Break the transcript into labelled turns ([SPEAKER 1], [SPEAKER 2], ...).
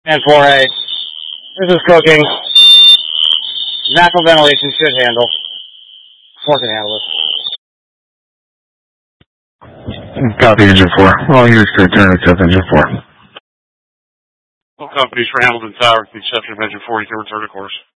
[SPEAKER 1] And 4A. This is cooking. Natural ventilation should handle. 4 can handle it.
[SPEAKER 2] Copy, Engine 4. All units to return except Engine 4.
[SPEAKER 3] All companies for Hamilton Tower, with the exception of Engine 4, you can return to course.